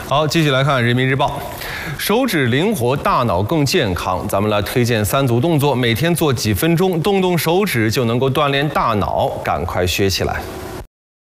好，继续来看《人民日报》，手指灵活，大脑更健康。咱们来推荐3组动作，每天做几分钟，动动手指就能够锻炼大脑，赶快学起来。